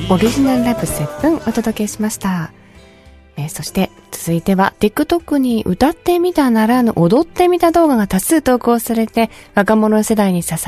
オリジナルライブ7分お届けしました。そして続いては TikTok に歌ってみたならぬ踊ってみた動画が多数投稿されて若者世代に刺さ